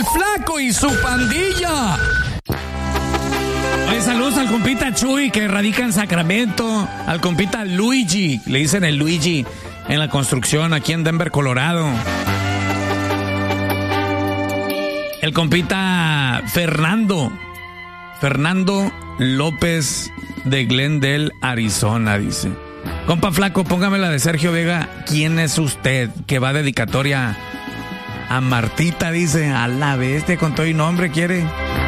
Flaco y su pandilla. Oye, saludos al compita Chuy, que radica en Sacramento. Al compita Luigi, le dicen el Luigi, en la construcción aquí en Denver, Colorado. El compita Fernando López de Glendale, Arizona, dice: compa Flaco, póngame la de Sergio Vega, ¿quién es usted? Que va dedicatoria a Martita, dice. A la bestia, con todo y nombre quiere.